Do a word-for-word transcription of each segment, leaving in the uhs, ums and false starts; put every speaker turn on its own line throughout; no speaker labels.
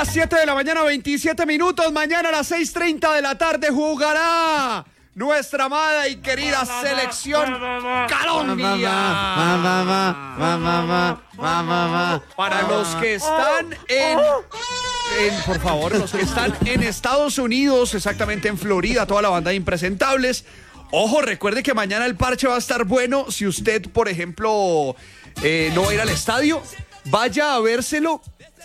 las siete de la mañana, veintisiete minutos. Mañana a las seis treinta de la tarde jugará nuestra amada y querida selección Colombia. Para los que están en, en, por favor, los que están en Estados Unidos, exactamente en Florida, toda la banda de impresentables. Ojo, recuerde que mañana el parche va a estar bueno. Si usted, por ejemplo, eh, no va a ir al estadio, vaya a vérselo.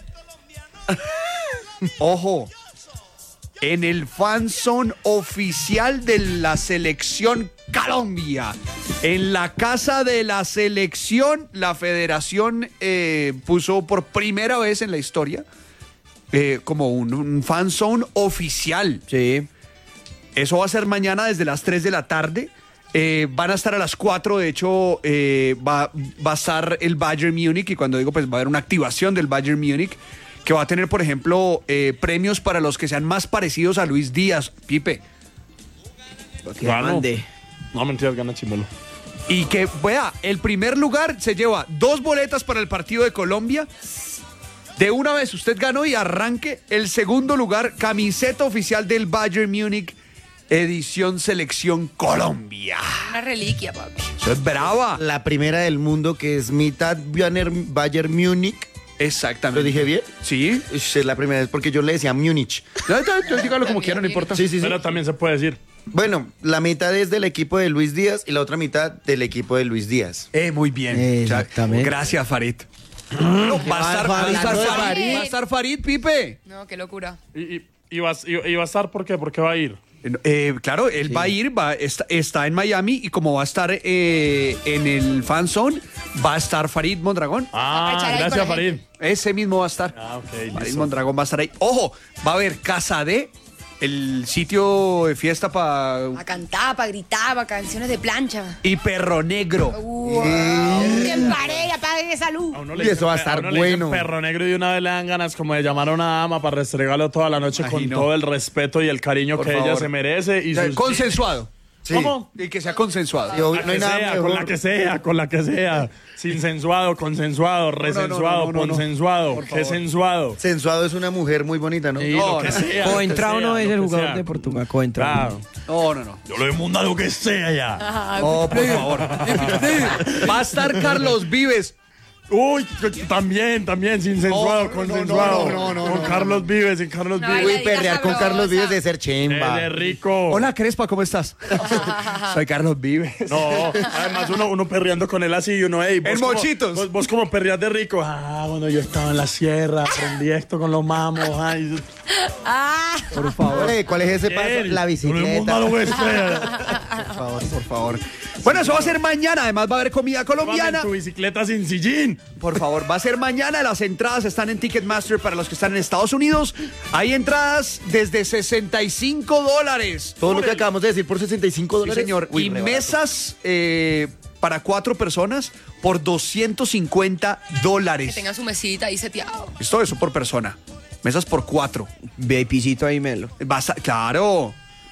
Ojo, en el fanzone oficial de la selección Colombia, en la casa de la selección, la federación eh, puso por primera vez en la historia eh, como un, un fanzone oficial.
Sí.
Eso va a ser mañana desde las tres de la tarde. Eh, van a estar a las cuatro, de hecho eh, va, va a estar el Bayern Múnich, y cuando digo pues va a haber una activación del Bayern Múnich que va a tener, por ejemplo, eh, premios para los que sean más parecidos a Luis Díaz, Pipe.
Que mande.
No, mentiras, gana Chimuelo.
Y que, vea, el primer lugar se lleva dos boletas para el partido de Colombia. De una vez usted ganó y arranque. El segundo lugar, camiseta oficial del Bayern Múnich, edición Selección Colombia.
Una reliquia, papi.
Eso es brava.
La primera del mundo, que es mitad Bayern, Bayern Múnich.
Exactamente.
¿Lo dije bien?
Sí.
Es la primera vez porque yo le decía Múnich.
No, no, no, dígalo como quiera, no importa.
Sí, sí, sí.
Pero también se puede decir.
Bueno, la mitad es del equipo de Luis Díaz y la otra mitad del equipo de Luis Díaz.
Eh, muy bien.
Exactamente.
Gracias, Farid. No, va, a estar, va, a estar
Farid.
Farid. va a estar Farid, Pipe.
No, qué locura.
Y, y, y, va, y, y va a estar, ¿por qué? ¿Por qué va a ir?
Eh, claro, él sí. va a ir, va, está, está en Miami, y como va a estar eh, en el fanzone, va a estar Farid Mondragón.
Ah, gracias, Farid.
Ese mismo va a estar.
Ah, ok,
Farid
listo.
Mondragón va a estar ahí. Ojo, va a haber Casa D, el sitio de fiesta para...
Pa' cantar, pa' gritar, pa' canciones de plancha.
Y Perro Negro.
Wow. ¡Qué pared! ¡Apaguen esa luz!
A uno
Y
le
eso
dicen-
va a estar
uno le dicen
bueno.
Perro negro, y de una vez le dan ganas como de llamar a una dama para restregarlo toda la noche.
Ay,
con
no.
todo el respeto y el cariño
Por
que ella
favor.
se merece. Y sus...
Consensuado.
Sí.
¿Cómo?
Y que sea consensuado.
Y obvio,
La
no hay
que
nada
sea,
mejor.
con la que sea, con la que sea. Sin sensuado, consensuado, resensuado,
no, no, no, no.
consensuado.
Por
Qué
favor.
sensuado.
Sensuado es una mujer muy bonita, ¿no?
Sí,
No,
lo que
no.
sea. lo que
Coentrao
sea,
no es
lo
el
que
jugador
sea.
de Portugal. Coentrao.
Claro.
No, no, no.
Yo le mando a lo que sea ya.
Ajá,
Oh, por favor. Va a estar Carlos Vives.
Uy, también, también, sin sensuado,
No, no,
consensuado.
no, no, no,
Con
no,
Carlos Vives, sin Carlos
No,
Vives.
Uy,
Bailadita
perrear con
sabrosa.
Carlos Vives de ser
Él
chimba.
es rico.
Hola, Crespa, ¿cómo estás? Soy Carlos Vives.
No, además uno, uno perreando con él así y uno, ey, vos
En
como-
mochitos.
Vos, vos como perreas de rico. Ah, bueno, yo estaba en la sierra, aprendí esto con los mamos. Ay,
Ah,
Por favor.
Oye, ¿cuál es ese paso?
él,
La
todo el mundo
bicicleta.
lo que sea.
Por favor, por favor. Bueno, eso va a ser mañana. Además, va a haber comida colombiana.
Tu bicicleta sin sillín.
Por favor, va a ser mañana. Las entradas están en Ticketmaster para los que están en Estados Unidos. Hay entradas desde sesenta y cinco dólares.
Todo lo que acabamos de decir por sesenta y cinco
Sí,
dólares.
señor.
Uy,
Y
re barato.
mesas eh, para cuatro personas por doscientos cincuenta
que
dólares.
tenga su mesita ahí seteado.
Esto eso por persona. Mesas por cuatro.
VIPcito ahí, Melo.
Va a estar- claro.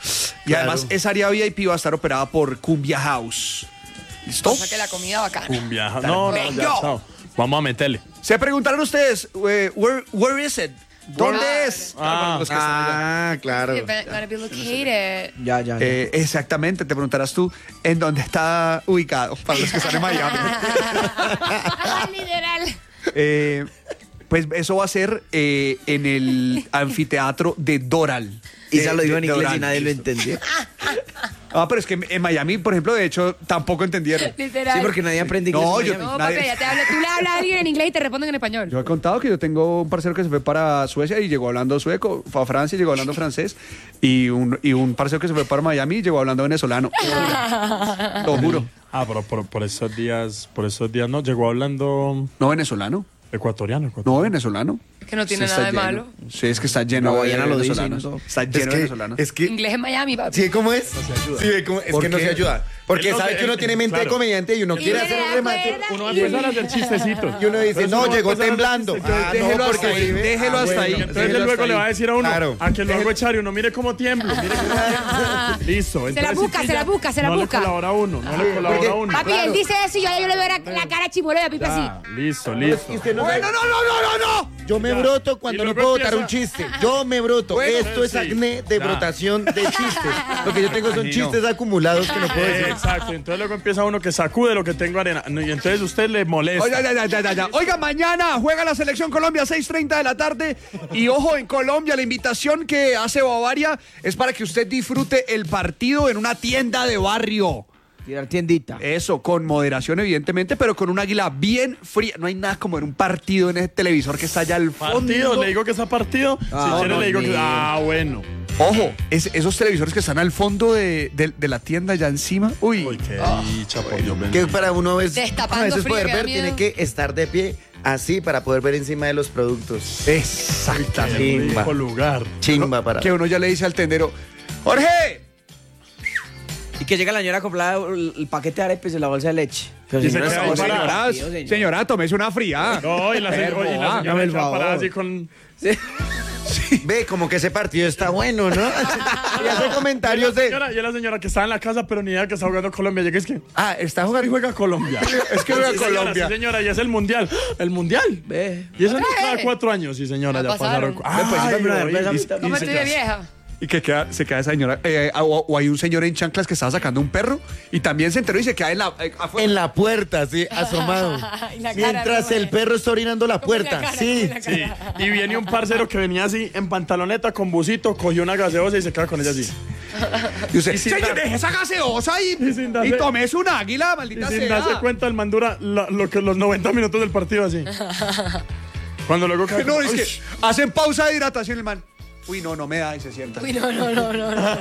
Y
Claro.
además, esa área V I P va a estar operada por Cumbia House. ¿Listo?
O sea que la comida bacana.
Cumbia. No, no, ya,
Bello.
chao. Vamos a meterle.
Se preguntaron ustedes, eh, where, where is it? ¿Dónde
Where-
es?
Ah.
Los que están allá.
Ah, claro.
It's gonna be located.
Ya, ya. ya.
Eh, exactamente, te preguntarás tú en dónde está ubicado, para los que están en Miami.
Ah, literal.
Eh, pues eso va a ser eh, en el anfiteatro de Doral.
y ya
De-
lo dijo
de
en inglés
Doral.
y nadie lo entendió.
Ah, pero es que en Miami, por ejemplo, de hecho, tampoco entendieron.
Literal.
Sí, porque nadie aprende inglés.
No,
en
yo-
Miami.
No,
Nadie-
papi, ya te hablo. Tú le hablas a alguien en inglés y te responden en español.
Yo he contado que yo tengo un parcero que se fue para Suecia y llegó hablando sueco, fue a Francia y llegó hablando francés, y un, y un parcero que se fue para Miami y llegó hablando venezolano. Lo juro.
Ah, pero por, por esos días, por esos días no, llegó hablando
No venezolano,
ecuatoriano. ecuatoriano.
no venezolano.
Que no tiene
Sí,
nada
está
de
lleno.
malo.
Sí, es que está lleno
La
de
Guayana lo dice,
venezolanos.
¿no?
Está
Es
lleno de
que,
venezolanos.
es que
Inglés en Miami, papi.
¿sí cómo es? Sí, ve cómo- es
¿Por
que no
qué?
se ayuda. Porque
Él no
sabe
se-
que uno
él-
tiene mente
claro.
de comediante y uno
Y
quiere
me
hacer
da
un remate.
cuerda.
Uno va a empezar a hacer chistecitos.
Y uno dice,
Entonces
no,
uno va a
llegó
empezar a hacer
temblando.
chistecitos.
Ah,
déjelo
no,
hasta
porque
ahí,
vive-
déjelo
Ah,
hasta
bueno.
ahí.
Entonces
déjelo
él luego
hasta
le va a
ahí.
decir a uno,
Claro.
a que lo hago echar y uno, mire cómo tiemblo, mire cómo Listo.
Se la
entonces
busca,
sí
se la
ya
busca, se la
no
busca.
le colabora a uno, no le colabora
porque-
a uno.
Papi, él dice eso y yo, yo le veo la, la cara chimuelo de Pipe así.
Ya, listo, listo.
Y usted no sabe-
Bueno, no, no, no, no, no.
Yo me
Ya.
broto
Y
cuando no
luego
puedo botar
empieza-
un chiste. Yo me broto.
Bueno,
Esto es
sí.
acné de
Ya.
brotación de chistes. Lo que yo tengo son
Imagino.
chistes acumulados que no puedo
Eh,
decir.
exacto, entonces luego empieza uno que sacude lo que tengo arena. No, y entonces usted le molesta.
Oiga, ya, ya, ya, ya, ya. Oiga, mañana juega la selección Colombia, seis treinta de la tarde. Y ojo, en Colombia, la invitación que hace Bavaria es para que usted disfrute el partido en una tienda de barrio.
Tirar tiendita.
Eso, con moderación, evidentemente, pero con un águila bien fría. No hay nada como en un partido en ese televisor que está allá al fondo.
Partido, le digo que está partido.
Ah,
si quiere
no,
le digo que.
ni-
Ah, bueno.
Ojo, es- esos televisores que están al fondo de, de- de la tienda allá encima. Uy,
Uy, qué dicha, por Dios
Que
bendito.
para uno es,
Destapando
a veces
frío,
poder
que da
ver,
miedo.
tiene que estar de pie así para poder ver encima de los productos.
exactamente.
Qué
Chimba.
rico lugar.
Chimba para.
Que uno ya le dice al tendero, Jorge,
Y que llega la señora a comprar el, el paquete de arepes y la bolsa de leche. Pero
Y se
señora,
queda
estamos
ahí
en el
parada.
señora,
partido, señor.
señora, tómese una fría.
No, y la, se-
Verbo,
y la
hágame
señora
el
se va a parar
favor.
así con.
Ve, como que ese partido está bueno, ¿no? Y hace comentarios
y la
de.
señora, y la señora que está en la casa, pero ni idea que está jugando Colombia. Llega, es que.
Ah, está
Y
jugando.
juega Colombia.
Es que juega
Sí, señora,
Colombia.
sí, señora, y es el mundial. ¿El mundial?
Ve.
Y eso no es
¿Otra
cada
vez?
cuatro años, sí, señora.
Ya
Ya pasaron.
pasaron.
Ve, pues,
Ay,
dame una
oí,
cerveza,
y-
mitad.
y
¿Cómo
se
estoy de
queda-
vieja?
Y que queda, se queda esa señora. eh, o, o hay un señor en chanclas que estaba sacando un perro y también se enteró y se queda en la. eh, afuera.
En la puerta, sí, asomado.
Y la cara,
Mientras
¿no?
el perro está orinando la
¿Cómo es la
puerta.
cara?
Sí.
¿Cómo es la
Sí,
cara?
y viene un parcero que venía así en pantaloneta con busito, cogió una gaseosa y se queda con ella así.
Y usted,
y sin
señor,
dar-
deje esa gaseosa y,
Y sin darse-
y tomes un águila,
Y
maldita
sin
sea.
darse cuenta, el man dura lo, lo que los noventa minutos del partido así. Cuando luego cae.
No, es
Uy,
que hacen pausa de hidratación el man. Uy, no, no me da y se sienta.
Uy, no, no, no, no. no.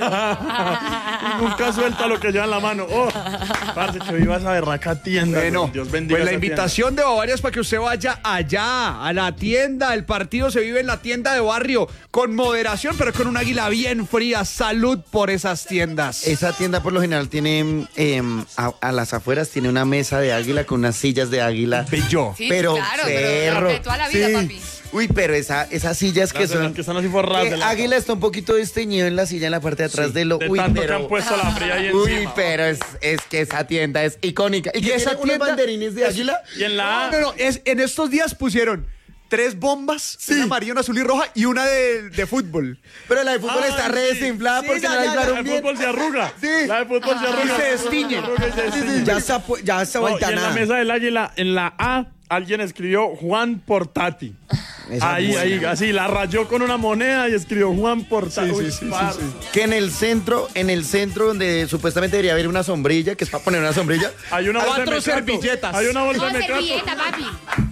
y nunca suelta lo que lleva en la mano. Oh, parce, que viva esa berraca tienda.
Bueno,
Dios bendiga.
pues la
esa
invitación de Bavaria es para que usted vaya allá, a la tienda. El partido se vive en la tienda de barrio, con moderación, pero con un águila bien fría. Salud por esas tiendas.
Esa tienda por lo general tiene em, a, a las afueras tiene una mesa de águila con unas sillas de águila.
Bello.
Sí,
pero
claro,
perro.
pero de toda la vida,
Sí.
papi.
Uy, pero esa, esas sillas que
Las de las
son.
que están así forradas
Eh,
de la-
águila está un poquito desteñido en la silla en la parte de atrás de lo.
De
uy,
tanto que
pero.
han puesto la fría ahí
Uy,
encima.
pero es, es que esa tienda es icónica. ¿Y, que
esa
esa unos
tienda-
banderines de águila?
Y en la A,
No, no, es, en estos días pusieron tres bombas, una amarilla, una azul y roja y una de, de fútbol.
Pero la de fútbol
Ay,
está re
sí.
desinflada
Sí,
porque
ya,
no la
ya,
la
inflaron
de
bien.
fútbol se arruga.
Sí.
La de fútbol se arruga.
Y se destiñe.
arruga y se destiñe.
Ya está, pu- ya está
No, y
vuelta
en la
nada.
mesa del águila, en la A, alguien escribió Juan Portati.
Esa
Ahí,
buena.
ahí, así, la rayó con una moneda y escribió Juan Portati. Uy, parce.
Que en el centro, en el centro donde supuestamente debería haber una sombrilla, que es para poner una sombrilla,
Hay una bolsa de
Cuatro
mecato.
servilletas.
Hay una bolsa
No,
de mecato.
servilleta, papi.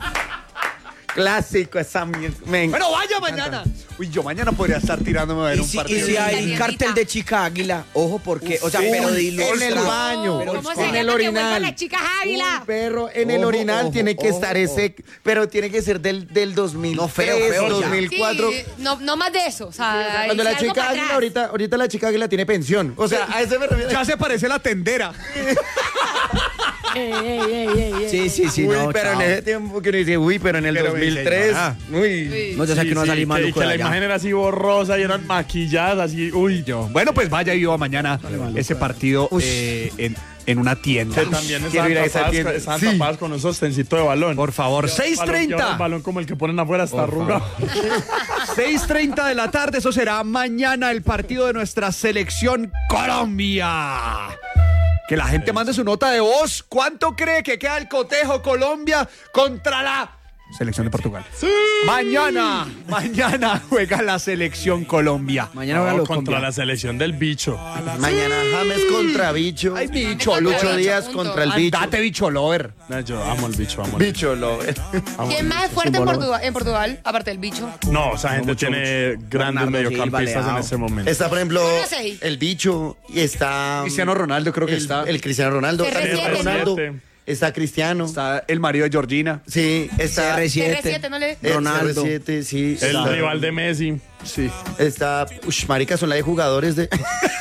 clásico esa mierda. Me encanta.
Bueno, vaya mañana. Uy, yo mañana podría estar tirándome a ver
Y
un
si,
partido.
y si
La
hay
tiendita.
cartel de chica águila, ojo, porque, o sea, pero de
en el
ilustra.
baño,
Pero
¿Cómo
en
se
el
llama que vuelvan
orinal.
las chicas águila?
Un perro en el
Ojo,
orinal
ojo,
tiene que
ojo,
estar
ojo.
ese, pero tiene que ser del, del dos mil tres,
No, feo, feo, ya.
dos mil cuatro.
Sí, no, no más de eso. O sea,
Cuando
y
la
algo
chica
para
águila,
atrás.
ahorita, ahorita la chica águila tiene pensión. O sea, a ese me refiero.
Ya se parece la tendera.
Ey, ey, ey, ey, ey.
Sí, sí, sí,
uy,
no,
pero
chao.
en ese tiempo que uno dice, uy, pero en el
Pero,
dos mil tres,
señora.
uy.
Sí.
No, ya sé
Sí,
que no va a
sí,
salir
que-
maluco
que
de
la
allá.
imagen era así borrosa y eran maquilladas así, uy, yo.
Bueno, pues vaya y viva mañana ese partido eh, en, en una tienda.
Que también
quiero ir a
estaban
esa
tapadas,
tienda.
estaban
Sí.
tapadas con un sostencito de balón.
Por favor,
Y ahora el
seis
balón- y ahora El
treinta.
balón como el que ponen afuera está arrugado.
seis treinta de la tarde, eso será mañana el partido de nuestra selección Colombia. Que la gente mande su nota de voz. ¿Cuánto cree que queda el cotejo Colombia contra la selección de Portugal? Mañana, mañana juega la selección Colombia.
Mañana
No,
van los
contra
colombianos.
la selección del bicho.
Mañana James contra Bicho.
Ay, bicho,
Contra
Lucho
Bicho,
Díaz
punto.
contra el Bicho.
Andate, bicho lover.
No, yo amo el bicho, amo el bicho.
Bicho, lo
¿Quién más es fuerte en Portugal, en Portugal, aparte del bicho?
No, esa gente
mucho,
tiene grandes
Bernardo
mediocampistas
Silva,
en
Leao.
ese momento.
Está, por ejemplo,
Yo no sé.
el Bicho y está
Cristiano Ronaldo creo que
el,
está.
el Cristiano Ronaldo.
C R siete,
Está
¿no?
Ronaldo. Está Cristiano.
Está el marido de Georgina.
Sí, está
C R
R
siete.
siete, ¿no le?
el
Ronaldo.
C R siete, sí.
El
está,
rival de Messi.
Sí.
Está, ush, marica, son la de jugadores de...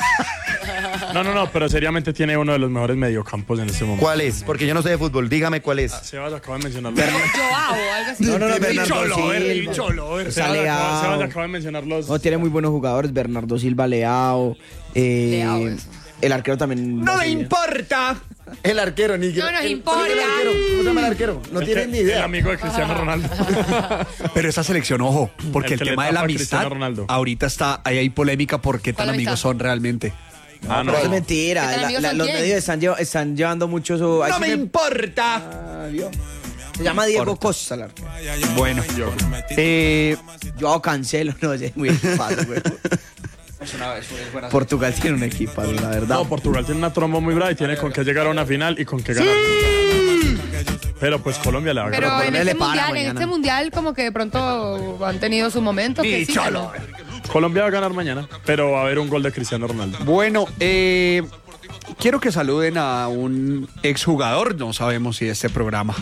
No, no, no, pero seriamente tiene uno de los mejores mediocampos en este momento.
¿Cuál es? Porque yo no sé de fútbol, dígame cuál es.
Sebas acaba de mencionarlo.
Joao o algo así.
No, no, no, Bernardo
Bicho lover,
Silva.
bicho lover.
Sebas
Leao.
acaba, Sebas acaba de mencionar los...
No, tiene muy buenos jugadores. Bernardo Silva, Leao. Eh,
Leao, eso.
El arquero también.
¡No
va
me
bien.
importa!
El arquero, ni
No nos
el-
importa.
el arquero, ¿cómo se llama el arquero? No tienen ni
El
idea.
amigo de Cristiano Ronaldo.
Pero esa selección, ojo, porque
El
el,
que le
tema de la
tapa a
amistad,
Cristiano Ronaldo.
ahorita está, ahí hay polémica por qué tan
¿Cuál
amigos
amistad?
son realmente.
Ah, no.
Pero es mentira.
¿Qué tal
la-
amigos
la-
son
los
quién?
medios están, llev- están llevando mucho eso. ahí
¡No
sí
me
me-
importa!
Ah, ¿vio? Se llama Diego Costa, el arquero.
Bueno, eh,
Yo cancelo, no sé, muy fácil, güey. Portugal tiene un equipo, la verdad.
No, Portugal tiene una tromba muy brava y tiene con qué llegar a una final y con qué ganar. Pero pues Colombia le va a
Pero
ganar.
en
Colombia
este
le para
mundial, en
mañana.
este mundial como que de pronto han tenido sus momentos. Que sí, que no.
Colombia va a ganar mañana, pero va a haber un gol de Cristiano Ronaldo.
bueno, eh, quiero que saluden a un exjugador, no sabemos si de este programa.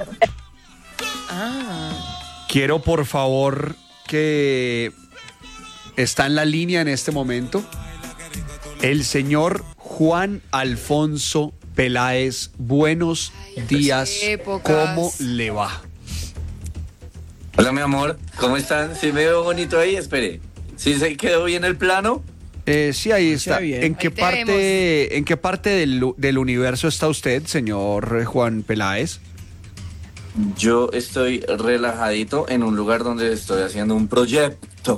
Quiero por favor que está en la línea en este momento el señor Juan Alfonso Peláez. Buenos días,
épocas.
¿cómo le va?
Hola, mi amor, ¿cómo están? ¿Sí me veo bonito ahí? Espere. ¿Sí se quedó bien el plano?
Eh, sí, ahí
Se
está.
ve bien.
¿En qué
Ahí te
parte, en qué parte del, del universo está usted, señor Juan Peláez?
Yo estoy relajadito en un lugar donde estoy haciendo un proyecto.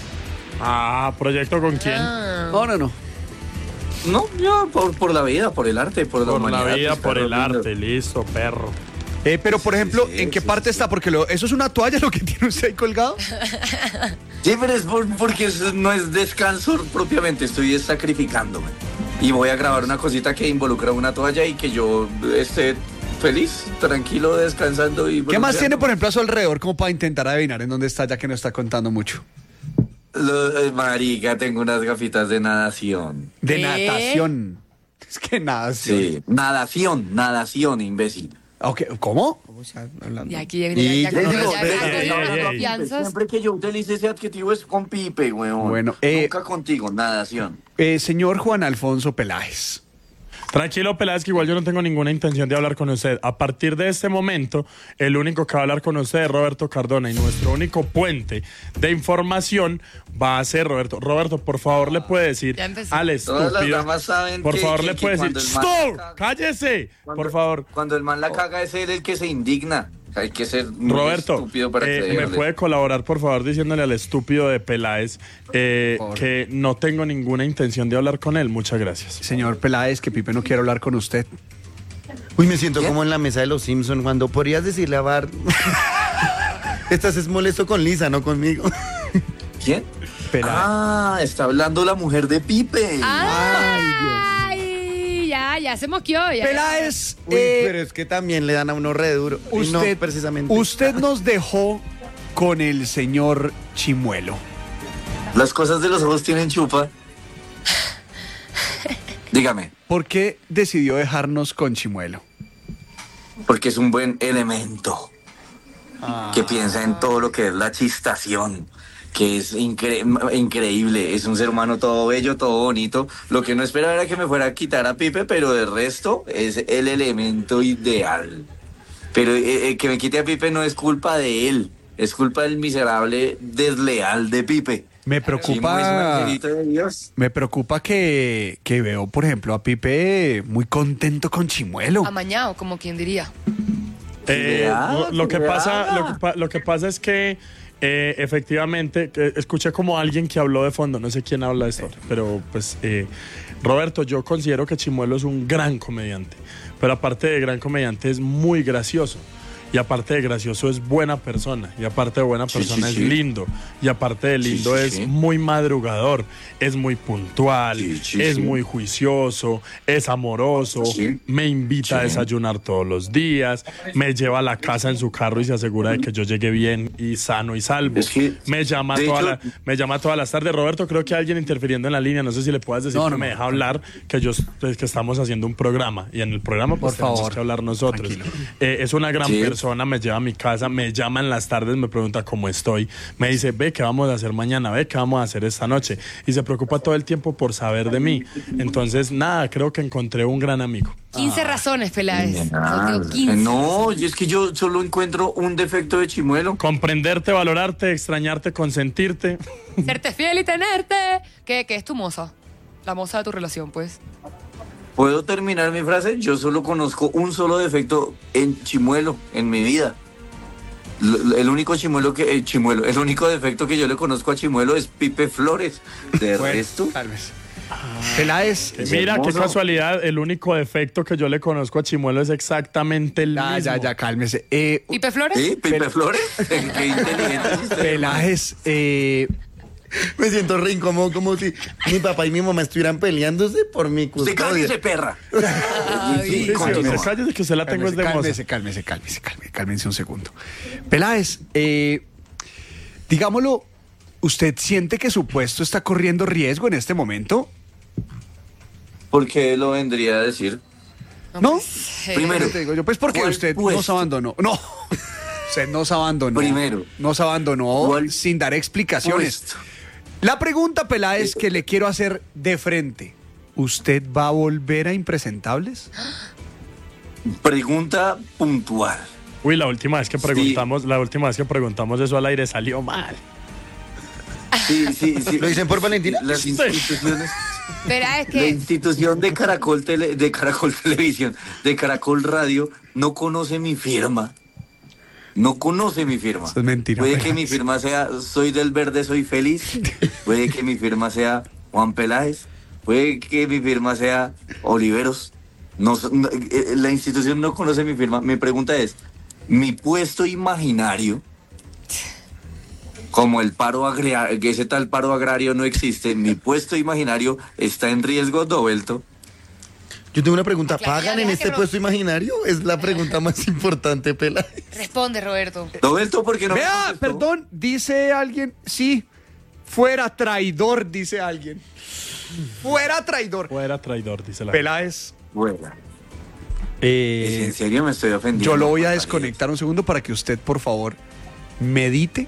Ah, ¿proyecto con quién?
No, no, no.
No, yo por, por la vida, por el arte, por la
Por
humanidad.
la vida,
pues,
por el
perro lindo.
arte, listo, perro.
Eh, pero, por ejemplo,
sí,
¿en qué
sí,
parte
sí.
está? Porque lo- eso es una toalla lo que tiene usted ahí colgado.
Sí, pero es por- porque eso no es descanso propiamente, estoy sacrificándome. Y voy a grabar una cosita que involucra una toalla y que yo esté feliz, tranquilo, descansando. Y
¿Qué más tiene,
bronceando.
por ejemplo, a su alrededor como para intentar adivinar en dónde está, ya que no está contando mucho?
Lo- eh, marica, tengo unas gafitas de nadación.
De
¿Qué?
natación. Es que natación.
Sí, nadación, nadación, imbécil.
Ok, ¿cómo?
¿Cómo se está hablando?
Y aquí ya,
Y-
ya, ya,
Les
ya,
digo,
ya,
ve-
ya,
ey,
ya,
ey,
ya,
ey.
confianzas.
Siempre que yo utilice ese adjetivo es con pipe, weón.
Bueno, eh,
Nunca contigo, nadación.
Eh, señor Juan Alfonso Peláez.
Tranquilo, Peláez, que igual yo no tengo ninguna intención de hablar con usted. A partir de este momento, el único que va a hablar con usted es Roberto Cardona y nuestro único puente de información va a ser Roberto. Roberto, por favor, le puede decir
Ya empezó.
al
Todas las
estúpido.
damas saben
Por
que-
favor,
que-
le
que
puede decir,
cuando el man
¡Stop!
la caga-
¡Cállese!
Cuando-
Por favor.
Cuando el man la caga es él el que se indigna. Hay que ser muy
Roberto,
estúpido para
eh, ¿me
creerle.
puede colaborar, por favor, diciéndole al estúpido de Peláez eh, que no tengo ninguna intención de hablar con él? Muchas gracias.
Señor Peláez, que Pipe no quiere hablar con usted.
Uy, me siento como en la mesa de los Simpsons cuando podrías decirle a Bart. Estás es molesto con Lisa, no conmigo.
¿Quién?
Peláez.
Ah, está hablando la mujer de Pipe.
Ay, ya, ya se mosqueó. Ya.
Peláez,
Uy,
eh,
pero es que también le dan a uno re duro. Y
usted,
no, precisamente.
usted nos dejó con el señor Chimuelo.
Las cosas de los ojos tienen chupa. Dígame,
¿Por qué decidió dejarnos con Chimuelo?
porque es un buen elemento que piensa en todo lo que es la chistación, que es incre- increíble, es un ser humano todo bello, todo bonito. Lo que no esperaba era que me fuera a quitar a Pipe, pero de resto es el elemento ideal. Pero eh, eh, que me quite a Pipe no es culpa de él, es culpa del miserable desleal de Pipe.
Me
Sí, muy
preocupa,
angelito de Dios.
me preocupa que, que veo, por ejemplo, a Pipe muy contento con Chimuelo.
Amañado, como quien diría.
Eh,
Vea,
lo, lo que
vea.
pasa, lo que, pa- lo que pasa es que eh, efectivamente que escuché como alguien que habló de fondo, no sé quién habla de esto, pero pues eh, Roberto, yo considero que Chimuelo es un gran comediante, pero aparte de gran comediante es muy gracioso. Y aparte de gracioso es buena persona. Y aparte de buena
Sí,
persona
sí,
es
sí.
lindo. Y aparte de
Sí,
lindo
sí,
es
sí.
muy madrugador. Es muy puntual.
Sí, sí,
es
sí.
muy juicioso. Es amoroso.
Sí.
Me invita a
Sí.
desayunar todos los días. Me lleva a la casa en su carro y se asegura de que yo llegue bien y sano y salvo.
Es que,
me, llama
de
toda
hecho-
la- me llama todas las tardes. Roberto, creo que hay alguien interfiriendo en la línea. No sé si le puedas decir
No,
que
no,
me
no.
deja hablar, que yo pues, que estamos haciendo un programa. Y en el programa pues
Por
tenemos
favor.
que hablar nosotros.
Tranquilo.
Eh, es una gran
Sí.
persona, me lleva a mi casa, me llama en las tardes, me pregunta cómo estoy, me dice, ve, ¿qué vamos a hacer mañana? Ve, ¿qué vamos a hacer esta noche? Y se preocupa todo el tiempo por saber de mí. Entonces, nada, creo que encontré un gran amigo.
quince razones, Peláez.
Ah,
Son, digo, quince.
no, y es que yo solo encuentro un defecto de Chimuelo.
Comprenderte, valorarte, extrañarte, consentirte.
Serte fiel y tenerte. ¿Qué, qué es tu mozo? La moza de tu relación, pues.
¿Puedo terminar mi frase? Yo solo conozco un solo defecto en Chimuelo, en mi vida. L- El único chimuelo que eh, chimuelo, el único defecto que yo le conozco a Chimuelo es Pipe Flores. De
Bueno,
resto,
cálmese. Peláez.
Es
Mira, qué
hermoso.
casualidad, el único defecto que yo le conozco a Chimuelo es exactamente el
Ya,
mismo.
ya, ya, cálmese. Eh,
¿Pipe Flores?
¿sí? Pipe Flores. Qué inteligente es usted.
Peláez, eh,
Me siento re incómodo, como si mi papá y mi mamá estuvieran peleándose por mi
Usted
custodia.
cállese, perra.
Ay,
Sí, sí,
continúa.
usted cállese que usted la tengo es de moza.
cálmese, cálmese, cálmese, cálmese, cálmese un segundo. Peláez, eh, digámoslo, ¿usted siente que su puesto está corriendo riesgo en este momento?
¿Por qué lo vendría a decir?
¿No?
Sí.
Primero,
Te digo yo, pues porque
¿cuál
usted
puesto?
nos abandonó. No, usted nos abandonó.
Primero.
Nos abandonó
¿Cuál
sin dar explicaciones.
puesto?
La pregunta, Peláez, que le quiero hacer de frente. ¿Usted va a volver a Impresentables?
Pregunta puntual.
Uy, la última vez que preguntamos, la última vez que preguntamos eso al aire salió mal.
Sí, sí, sí.
¿Lo dicen por Valentina?
Las instituciones.
Verá, es
La
que
institución de Caracol Tele- de Caracol Televisión, de Caracol Radio, no conoce mi firma. No conoce mi firma.
Eso es mentira,
Puede
Peláez.
que mi firma sea Soy del Verde, soy feliz. Puede que mi firma sea Juan Peláez. Puede que mi firma sea Oliveros. No, no, eh, la institución no conoce mi firma. Mi pregunta es, mi puesto imaginario, como el paro agrario, que ese tal paro agrario no existe, mi puesto imaginario está en riesgo, Dobelto.
Yo tengo una pregunta.
Claro,
¿Pagan
ya
en
deja
este
que Ro-
puesto imaginario? Es la pregunta más importante, Peláez.
responde, Roberto.
Dobelto, ¿por qué no me
Vea,
contestó?
perdón, dice alguien, sí, fuera traidor, dice alguien. Fuera traidor.
Fuera traidor, dice la
Peláez,
Bueno,
eh,
en serio me estoy ofendiendo.
yo lo voy a
Juan
desconectar un segundo para que usted, por favor, medite.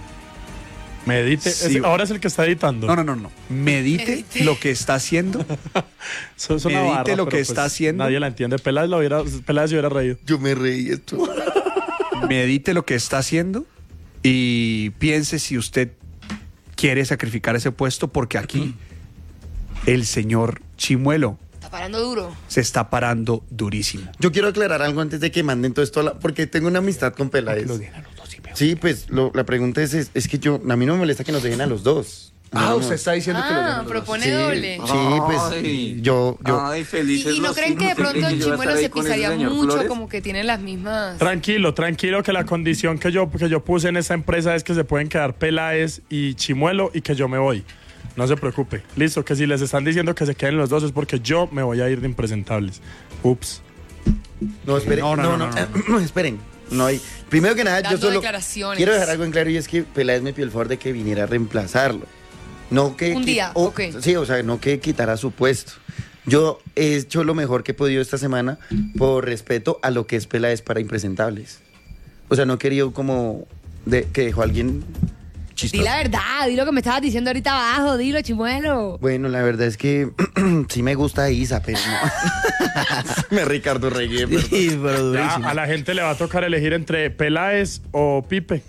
Medite.
Sí.
Es- ahora es el que está editando.
No, no, no, no. Medite
Medite.
lo que está haciendo.
Eso es una
Medite
barra,
lo
pero,
que
pues,
está haciendo.
Nadie la entiende. Peláez, la hubiera, Peláez se hubiera reído.
Yo me reí esto.
Medite lo que está haciendo y piense si usted quiere sacrificar ese puesto, porque aquí el señor Chimuelo
Está parando duro.
se está parando durísimo.
Yo quiero aclarar algo antes de que manden todo esto, a la- porque tengo una amistad con Peláez.
Lo dejan los dos y veo.
Sí, pues lo- la pregunta es, es, es que yo, a mí no me molesta que nos dejen a los dos.
Ah,
No, no.
usted está diciendo que lo dejan
Ah,
los dos.
propone
Sí,
doble.
sí, pues
Ay.
yo, yo,
Ay,
¿Y,
felices
y no
los
creen que de
signos.
pronto
¿Usted
en
cree que yo voy a
Chimuelo
estar
se
ahí con ese
pisaría
señor
mucho,
Flores?
como que tienen las mismas...
Tranquilo, tranquilo, que la condición que yo, que yo puse en esta empresa es que se pueden quedar Peláez y Chimuelo y que yo me voy. No se preocupe. Listo, que si les están diciendo que se queden los dos es porque yo me voy a ir de Impresentables. Ups.
no, esperen,
No,
no,
no,
no,
no,
no, esperen. No hay, primero que nada, yo
Dando
solo
declaraciones.
quiero dejar algo en claro y es que Peláez me pidió el favor de que viniera a reemplazarlo. No que
Un
qui-
día,
o-
ok.
Sí, o sea, no que quitara su puesto. Yo he hecho lo mejor que he podido esta semana por respeto a lo que es Peláez para Impresentables. O sea, no he querido como de, que dejó a alguien
Di la verdad, di lo que me estabas diciendo ahorita abajo, dilo, Chimuelo.
Bueno, la verdad es que sí me gusta Isa, pero no. me Ricardo Regué, perdón.
Sí, pero
Ya,
durísimo.
a la gente le va a tocar elegir entre Peláez o Pipe.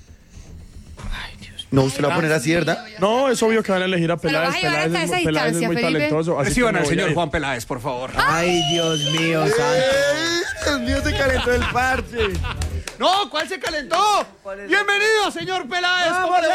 No, usted lo va a poner así, ¿verdad?
No, es obvio que van a elegir a
Pero vas
Peláez.
a llevar
Peláez
hasta
es,
esa
muy- Peláez es
distancia,
muy
Felipe.
talentoso. Así
Reciban
que me
al
voy a
señor
ir.
Juan Peláez, por favor.
Ay, Dios mío, santo.
Dios mío, se calentó el parche.
No, ¿cuál se calentó? Bienvenido, señor Peláez. ¿Cómo le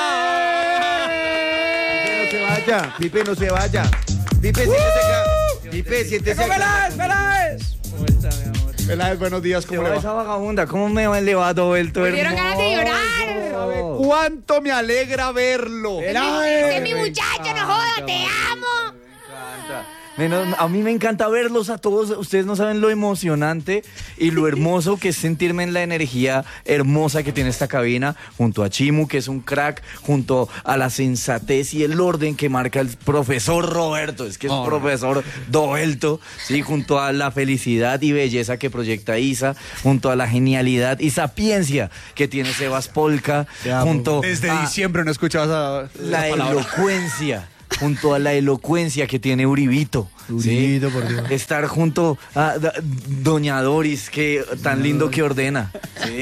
va?
Pipe, no se vaya. Pipe, no se vaya. Pipe, siéntese acá. Pipe, siéntese acá. Peláez, Peláez! ¿Cómo está, mi amor?
Peláez, buenos días,
¿Cómo
¿cómo le va?
esa vagabunda? ¿Cómo me le va todo el todo
Me dieron ganas de llorar.
¿Cuánto me alegra verlo?
Ese es mi muchacho, no joda, te amo.
Menos- a mí me encanta verlos a todos. Ustedes no saben lo emocionante y lo hermoso que es sentirme en la energía hermosa que tiene esta cabina, junto a Chimu, que es un crack, junto a la sensatez y el orden que marca el profesor Roberto, es que es
Oh, no.
profesor Dovelto, sí, junto a la felicidad y belleza que proyecta Isa, junto a la genialidad y sapiencia que tiene Sebas Polka, junto
Desde
a
diciembre no escuchabas esa,
la
esa palabra.
elocuencia, junto a la elocuencia que tiene Uribito.
Uribito,
¿sí?
por Dios.
Estar junto a da- Doña Doris, que tan lindo que ordena. ¿sí?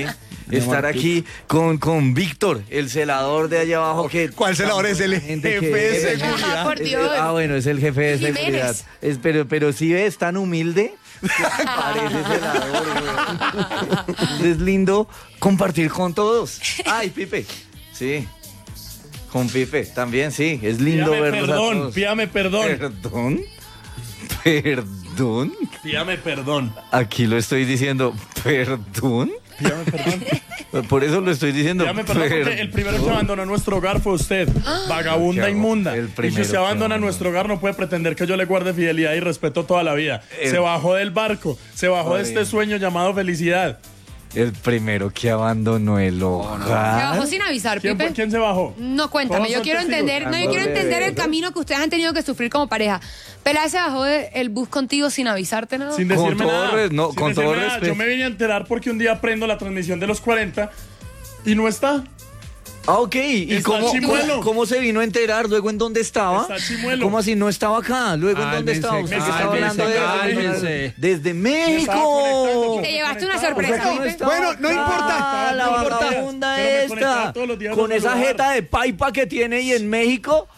estar aquí con, con Víctor, el celador de allá abajo. Que
¿Cuál celador es el
gente
jefe
que-
de
es-
seguridad?
Ah, por Dios.
Ah, bueno, es el jefe de
Jiménez.
seguridad. Es, pero, pero sí ves tan humilde. Parece celador, güey. Es lindo compartir con todos. Ay, Pipe. Sí. Con Pipe también, sí. Es lindo
Pídame
verlos a
perdón,
todos.
pídame perdón,
¿Perdón? ¿Perdón?
pídame perdón.
Aquí lo estoy diciendo. ¿Perdón?
Pídame perdón.
Por eso lo estoy diciendo.
Pídame perdón porque el primero que abandonó nuestro hogar fue usted, vagabunda
¿Qué hago?
inmunda.
El
Y si
primero
usted
que
abandona
abandonó.
nuestro hogar no puede pretender que yo le guarde fidelidad y respeto toda la vida.
El-
Se bajó del barco, se bajó de
Oye.
este sueño llamado felicidad.
El primero que abandonó el
Se
hogar.
bajó sin avisar,
¿Quién, fue-
Pipe.
quién se bajó?
No, cuéntame,
Todos
yo
son
quiero
testigos.
entender, no, yo quiero
Amor de
entender el
verdad.
camino que ustedes han tenido que sufrir como pareja. Peláez se bajó del bus contigo sin avisarte nada.
Sin
Con
decirme
todo
nada.
res- no,
sin
con
decirme
todo
nada.
respeto.
Yo me vine a enterar porque un día prendo la transmisión de los cuarenta y no está.
Ah, ok. ¿Y
Está
cómo,
Chimuelo.
cómo, cómo se vino a enterar? ¿Luego en dónde estaba?
Está Chimuelo.
¿Cómo así no estaba acá? ¿Luego en dónde
Cálmense,
estaba? Usted que estaba
cálmense,
hablando de
cálmense.
Desde
Estaba
México.
conectando.
Te llevaste una
O sea,
sorpresa,
que no
Pipe.
estaba
Bueno, no
acá,
importa,
la
no importa.
vagabunda
Pero me conectaba
esta,
todos los días
con
a
esa
saludar.
jeta de paipa que tiene y en México.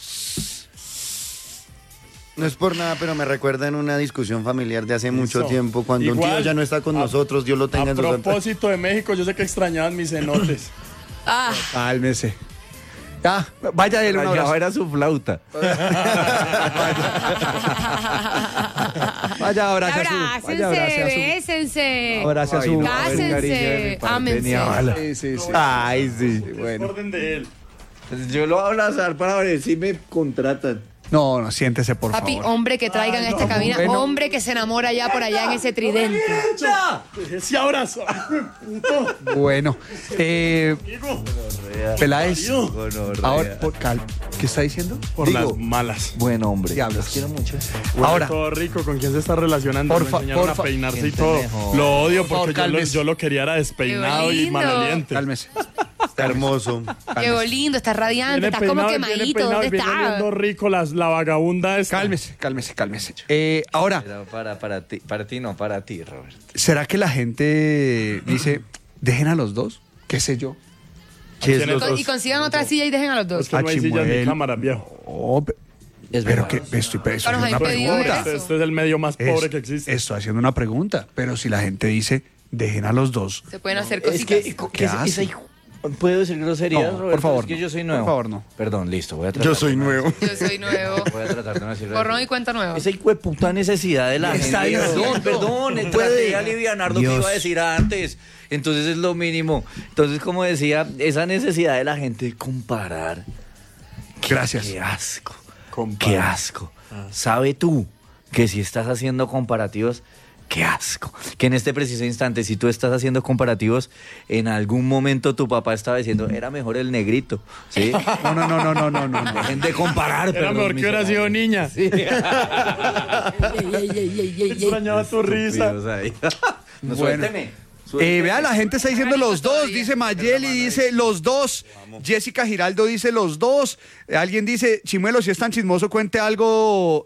No es por nada, pero me recuerda en una discusión familiar de hace mucho
Listo.
tiempo, cuando un
Igual,
tío ya no está con
a-
nosotros, Dios lo tenga
A
en su santa.
propósito de México, yo sé que extrañaban mis cenotes.
Ah,
Cálmese. Ya, vaya a darle un
Allá
abrazo.
era su flauta.
Vaya, abrace a su. Vaya,
abrácense,
abrace a
bésense.
su. Abrace a
Ay,
su.
no,
Cásense,
el cariño de mi parte,
ámense.
ni habla.
Sí, sí, sí.
Ay, sí.
Bueno.
Orden de él.
Yo lo voy a abrazar para ver si me contratan.
No, no, siéntese, por
Papi,
favor.
hombre que traigan a esta cabina,
Bueno.
hombre que se enamora allá por allá en ese tridente.
Ese abrazo. Puto.
Bueno. Eh,
Amigo.
Peláez.
Mario.
Ahora, por cal- ¿qué está diciendo?
Por
Digo,
las malas.
Buen hombre.
Diablos.
Los quiero mucho.
Huele
Ahora.
todo rico, ¿con quién se está relacionando?
Por
Lo
fa-
enseñaron
por
a
fa-
peinarse y
Gente
todo.
mejor.
Lo odio
Por favor,
porque yo lo,
cálmese.
yo lo quería era despeinado
Qué
y
lindo.
maloliente.
Cálmese.
Está hermoso.
Qué lindo, estás radiante,
Viene
estás como
peinado, viene
quemadito.
peinado
¿Dónde
y viene
estás?
oliendo rico las, la vagabunda esta.
Cálmese, cálmese, cálmese. Eh, ahora,
Pero para, para ti, para ti no, para ti, Robert.
¿será que la gente dice, dejen a los dos? ¿Qué sé yo?
¿Qué es
¿Quién
lo-
es?
Con- Y consigan otra silla y dejen a los dos.
Es que no hay sillas ni
Chimuel.
cámaras, viejo.
Oh, pe-
Es
pero
verdad.
que estoy, eso
Pero
es
nos
una
han pedido
pregunta.
eso.
Este, este es el medio más
Es-
pobre que existe.
Estoy haciendo una pregunta, pero si la gente dice, dejen a los dos.
Se pueden hacer
Es
cositas.
que,
¿Qué
que ese-
hace?
ese hijo- ¿Puedo decir groserías,
No,
Roberto?
por favor,
Es que
no.
yo soy nuevo.
Por favor, no.
Perdón, listo, voy a tratar.
Yo soy
de no
nuevo.
Yo soy nuevo.
Voy a tratar de no decir
Borrón y cuenta nueva.
Esa hijo de puta necesidad de la
Está
gente.
diciendo.
Perdón, perdón,
Puede.
traté de alivianar lo que
Dios.
iba a decir antes. Entonces es lo mínimo. Entonces, como decía, esa necesidad de la gente de comparar.
Gracias.
Qué asco.
Comparar.
Qué asco. ¿Sabe tú que si estás haciendo comparativos, qué asco? Que en este preciso instante, si tú estás haciendo comparativos, en algún momento tu papá estaba diciendo, era mejor el negrito. ¿Sí?
No, no, no, no, no, no, no. no.
Dejen de comparar.
Era
perros
mejor que hubiera sido
miserables.
niña. Extrañaba tu risa.
Estúpidos ahí. No,
Bueno.
suélteme.
Eh, vea, la gente está diciendo los dos,
todavía.
dice Mayeli, dice los dos, Jessica Giraldo dice los dos, Eh, alguien dice, Chimuelo, si es tan chismoso, cuente algo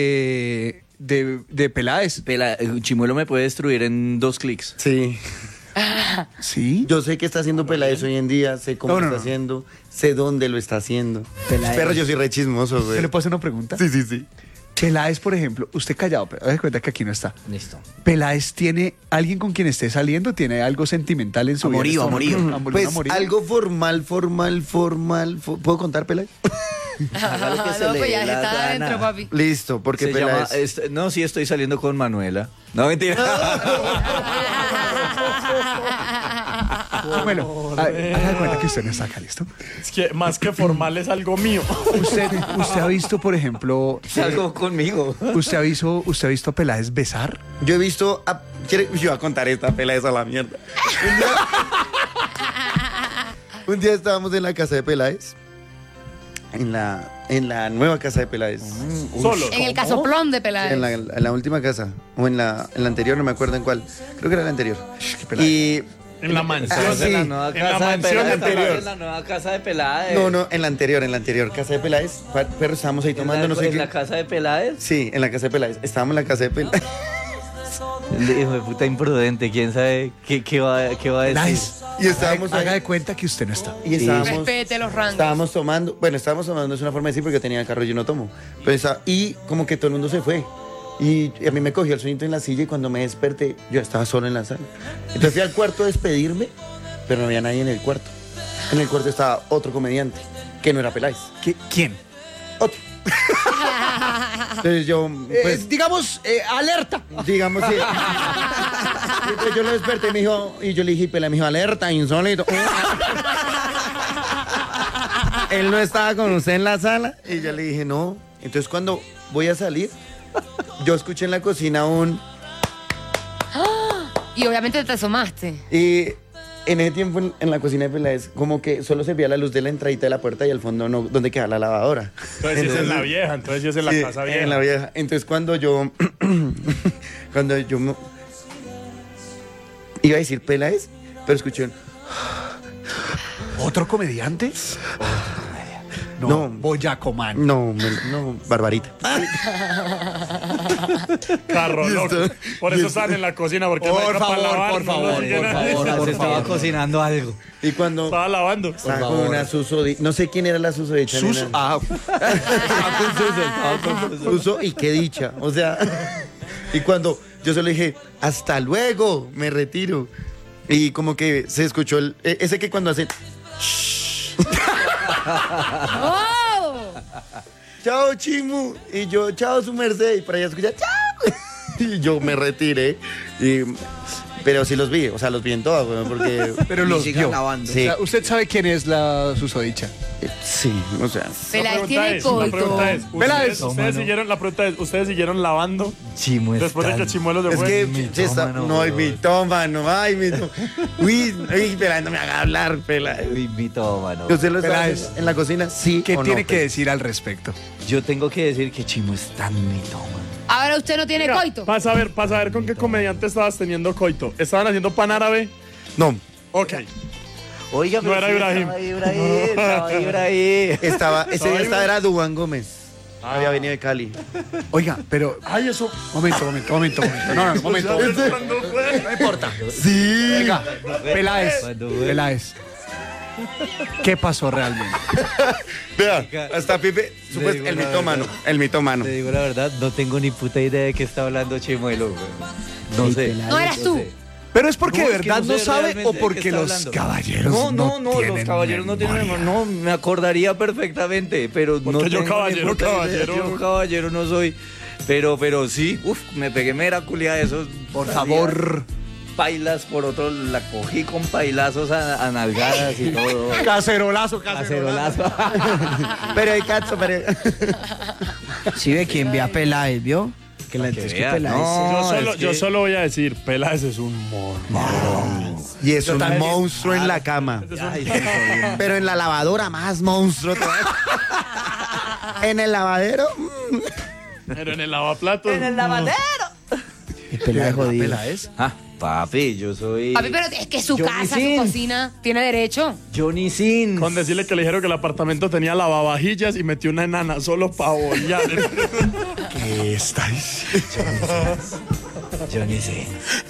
de, de, de Peláez.
Pela- eh, Chimuelo me puede destruir en dos clics.
Sí.
¿Sí?
Yo sé qué está haciendo Peláez hoy en día, sé cómo
No, no,
está
no.
haciendo, sé dónde lo está haciendo. Pero yo soy re chismoso, güey.
¿Se le puedo hacer una pregunta?
Sí, sí, sí.
Peláez, por ejemplo, usted callado, pero de cuenta que aquí no está.
Listo.
Peláez tiene alguien con quien esté saliendo, tiene algo sentimental en su
Amorío,
vida.
amorío.
Amor-
Pues
amorío.
algo formal, formal, formal. fo- ¿Puedo contar, Peláez?
Haga lo que se
No,
le
pues
dé
ya
la
está
gana.
adentro, papi.
Listo, porque
Se llama,
Peláez...
est- no, sí estoy saliendo con Manuela. No, mentira.
Bueno, haga de cuenta que usted no está acá, ¿listo?
Es que más que formal es algo mío.
Usted, usted ha visto, por ejemplo,
Salgo conmigo.
usted ha visto, usted ha visto a Peláez besar.
Yo he visto... a- ¿quiere- Yo voy a contar esta Peláez a la mierda. Un día, un día estábamos en la casa de Peláez. En la, en la nueva casa de Peláez.
Solo.
En el casoplón de Peláez.
En la, en la última casa. O en la, en la anterior, no me acuerdo en cuál. Creo que era la anterior. Y...
En la mansión.
Ah,
Estamos en
sí.
la nueva
En la
casa de
mansión
Peláez,
anterior.
estamos en la nueva casa de Peláez.
No, no, en la anterior, en la anterior casa de Peláez. Pa- Pero estábamos ahí
¿En
tomando,
la,
no sé
en
qué.
la casa de Peláez?
Sí, en la casa de Peláez. Estábamos en la casa de Peláez.
Hijo de puta imprudente, quién sabe qué, qué, va, qué va a decir.
Nice.
Y estábamos
haga, haga
ahí.
de cuenta que usted no está.
Y estábamos,
Respete los rangos.
estábamos tomando, bueno, estábamos tomando, no es una forma de decir porque yo tenía el carro y yo no tomo. Pero esa- y como que todo el mundo se fue. Y a mí me cogió el sueñito en la silla y cuando me desperté, yo estaba solo en la sala. Entonces fui al cuarto a despedirme, pero no había nadie en el cuarto. En el cuarto estaba otro comediante, que no era Peláez.
¿Qué- ¿Quién?
Otro. Entonces yo,
Pues,
pues,
digamos, eh, alerta.
digamos, sí. Y entonces yo lo desperté y me dijo, y yo le dije, Peláez me dijo, alerta, insólito. Él no estaba con usted en la sala. Y yo le dije, no. Entonces cuando voy a salir, yo escuché en la cocina un...
Y obviamente te asomaste.
Y en ese tiempo en, en la cocina de Peláez, como que solo se veía la luz de la entradita de la puerta y al fondo no, donde queda la lavadora.
Entonces sí es en la vieja, entonces sí es en la
Sí,
casa vieja.
en la vieja. Entonces cuando yo... cuando yo... me- iba a decir Peláez, pero escuché un...
¿Otro comediante? No,
No.
Boyaco Man.
No, me- no, Barbarita.
Carro loco. Por eso están en la cocina, porque no hay
Por
nada para
favor,
lavar,
por
no
favor,
lo siguen
por
ahí.
favor,
Se
por
estaba
favor.
cocinando algo.
Y cuando...
Estaba lavando.
Estaba con una susodicha. No sé quién era la susodicha.
Sus,
nena.
ah,
Estaba con Suso, estaba con Suso y qué dicha. O sea, y cuando yo solo dije, hasta luego, me retiro. Y como que se escuchó el, e- ese que cuando hacen,
¡Oh!
chao Chimu, y yo, chao su merced, y para allá escucha, chao. Y yo me retiré. Y, pero sí los vi, o sea, los vi en todas, güey, porque...
pero los
sigan
vio.
lavando.
O
Sí,
sea, ¿usted sabe quién es la susodicha?
eh, sí, o sea...
Peláez
La
tiene
pregunta es, la
coito.
pregunta es,
Peláez.
¿ustedes, ustedes siguieron, la pregunta es, ¿ustedes siguieron lavando
Chimo
después de
está-
que Chimuelo se
Es
fue?
que sí está,
mitómano,
no, hay
güey.
mitómano, ay, mitómano. Uy, uy, Peláez, no me haga hablar, Peláez.
Uy, mitómano.
¿Usted lo está
Peláez.
haciendo en la cocina? Sí
¿Qué
o no,
tiene que
Peláez?
decir al respecto?
Yo tengo que decir que Chimo es tan mitómano.
Ahora usted no tiene
Mira,
coito.
Para saber, para saber con qué comediante estabas teniendo coito. ¿Estaban haciendo pan árabe?
No,
Ok.
Oiga,
No era
sí
Ibrahim.
Estaba Ibrahim, estaba Ibrahim.
estaba, ese día
Ay,
estaba era Dubán Gómez.
Ah.
Había venido de Cali.
Oiga, pero...
Ay, eso.
Momento, momento, momento, momento. No, no, momento.
¿Cuándo fue?
No importa.
Sí.
Venga, Peláez,
Cuando fue.
Peláez. ¿Qué pasó realmente?
Vea, hasta Pipe,
Le
supuesto,
digo
el
la
mitómano,
verdad.
el mitómano.
Te digo la verdad, no tengo ni puta idea de qué está hablando Chimuelo, güey. No sé.
No eras tú.
sé.
¿Pero es porque
No,
de
es que
verdad
no
no
sé
sabe
realmente
o
de
porque
qué está
los
hablando.
caballeros
No, no, no, los
tienen
caballeros no tienen
memoria?
memoria. No, me acordaría perfectamente, pero no
Porque yo
tengo ni
caballero,
puta idea.
caballero.
Yo caballero no soy. Pero, pero sí, uf, me pegué mera culia de esos.
Por favor.
Pailas, por otro, la cogí con pailazos a, a nalgadas y todo.
Cacerolazo, cacerolazo.
Cacerolazo.
Pero hay cacho, pero...
Sí ve quién ve a Peláez, ¿vio? Que la
que
es que
vea,
Peláez.
no.
Yo solo,
es
yo
que-
solo voy a decir, Peláez es un mono.
Y es un
también.
monstruo en la cama.
Ay, sí, soy un-
Pero en la lavadora más monstruo todavía. En el lavadero. mm.
Pero en el lavaplatos.
En el lavadero.
Y Peláez jodido.
Peláez.
Ah, papi, yo soy.
Papi, pero es que su
Johnny
casa,
Sin.
su cocina, tiene derecho.
Johnny Sin.
Con decirle que le dijeron que el apartamento tenía lavavajillas y metió una enana solo para bollar.
¿Qué estáis?
Johnny Sin.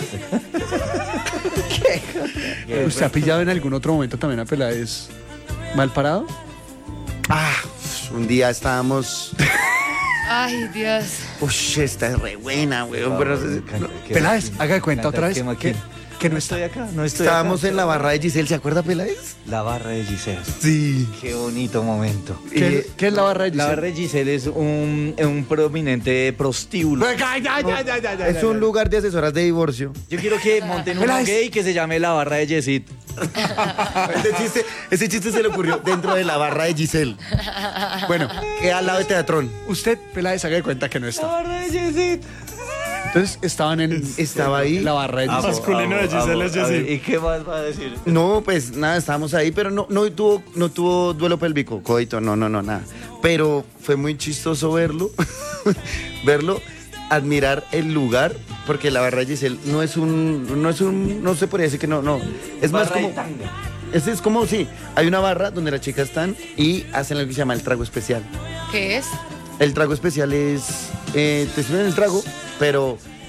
¿Usted ha pillado en algún otro momento también a Peláez mal parado?
Ah, un día estábamos.
Ay, Dios.
Ush, esta es re buena, weón. Pero
Peláez, haga de cuenta otra vez
Canta,
que,
quema,
que no
No
está.
estoy acá, no estoy
estábamos
acá.
en la barra de Giselle, ¿se acuerda, Peláez?
La barra de Giselle.
Sí.
Qué bonito momento.
¿Qué, qué es la barra de
La
Giselle?
barra de Giselle es un, un prominente prostíbulo.
Ya, ya, ya, ya, ya, ya,
Es
ya,
un
ya.
lugar de asesoras de divorcio.
Yo quiero que monten un
Peláez.
gay que se llame la barra de Yesit.
Ese chiste, ese chiste se le ocurrió dentro de la barra de Giselle.
Bueno,
Que al lado de Teatrón.
usted, Peláez, haga de cuenta que no
La
está.
barra de Yesit.
Entonces estaban en,
Estaba ahí.
en la barra de
Ah,
Giselle.
masculino de Giselle es
A ver,
Yesit.
¿y qué más va a decir?
No, pues nada, estábamos ahí, pero no, no tuvo, no tuvo duelo pélvico, coito, no, no, no, nada. Pero fue muy chistoso verlo, verlo, admirar el lugar, porque la barra de Giselle no es un, no es un, no se podría decir que no, no. Es más
Barra de
como,
tanga.
es, es como, sí, hay una barra donde las chicas están y hacen algo que se llama el trago especial.
¿Qué es?
El trago especial es, eh, te sirven el trago, pero